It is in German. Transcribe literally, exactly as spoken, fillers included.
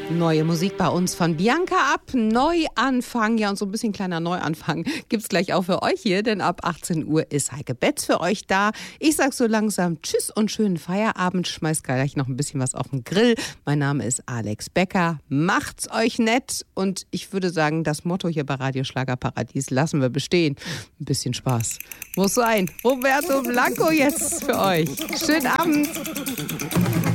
Neue Musik bei uns von Bianca Ab. Neuanfang, ja, und so ein bisschen kleiner Neuanfang gibt's gleich auch für euch hier, denn ab achtzehn Uhr ist Heike Betz für euch da. Ich sag so langsam Tschüss und schönen Feierabend. Schmeißt gleich noch ein bisschen was auf den Grill. Mein Name ist Alex Becker. Macht's euch nett und ich würde sagen, das Motto hier bei Radio Schlagerparadies lassen wir bestehen. Ein bisschen Spaß muss sein. Roberto Blanco jetzt für euch. Schönen Abend.